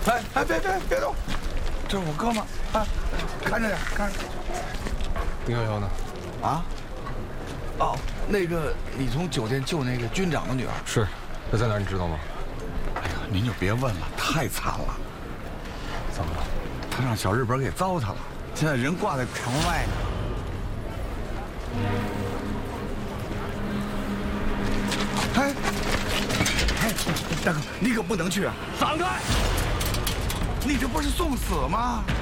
别动，这是我哥们啊，看着点，看着。 丁瑶瑶呢？ 啊？哦，那个你从酒店救那个军长的女儿是，她在哪儿你知道吗？ 哎呀，您就别问了，太惨了。 怎么了？ 他让小日本给糟蹋了，现在人挂在城外呢。哎，大哥，你可不能去啊！ 闪开！ 你这不是送死吗？